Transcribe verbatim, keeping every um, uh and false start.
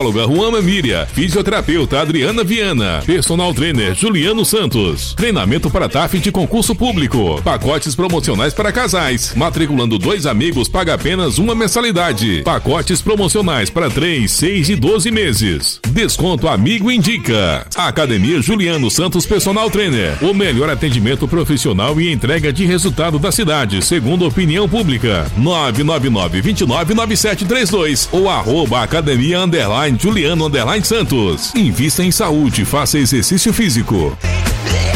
psicóloga Juana Miriam, fisioterapeuta Adriana Viana, personal trainer Juliano Santos, treinamento para T A F de concurso público, pacotes promocionais para casais, matriculando dois amigos paga apenas uma mensalidade, pacotes promocionais para três, seis e doze meses, desconto Amigo Indica, Academia Juliano Santos Personal Trainer, o melhor atendimento profissional e entrega de resultado da cidade, segundo opinião pública, nove nove nove, dois nove, nove sete três dois ou arroba academia underline Juliano underline Santos. Invista em saúde, faça exercício físico.